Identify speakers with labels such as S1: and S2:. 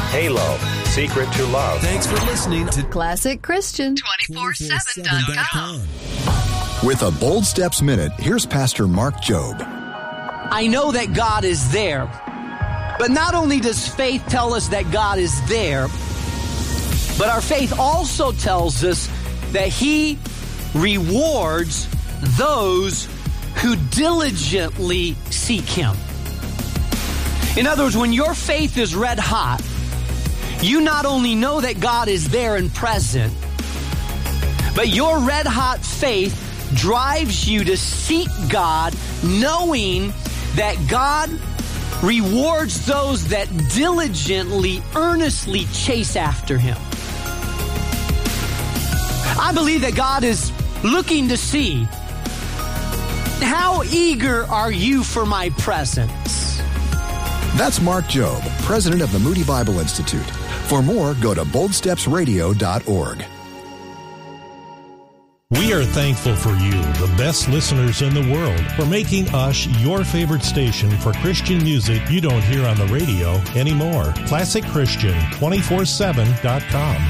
S1: Halo, Secret to Love.
S2: Thanks for listening to
S3: Classic Christian
S4: 247.com.
S5: With a Bold Steps Minute, here's Pastor Mark Jobe.
S6: I know that God is there, but not only does faith tell us that God is there, but our faith also tells us that He rewards those who diligently seek Him. In other words, when your faith is red hot, you not only know that God is there and present, but your red hot faith drives you to seek God, knowing that God rewards those that diligently, earnestly chase after Him. I believe that God is looking to see, how eager are you for my presence?
S5: That's Mark Jobe, president of the Moody Bible Institute. For more, go to boldstepsradio.org.
S7: We are thankful for you, the best listeners in the world, for making us your favorite station for Christian music you don't hear on the radio anymore. ClassicChristian247.com.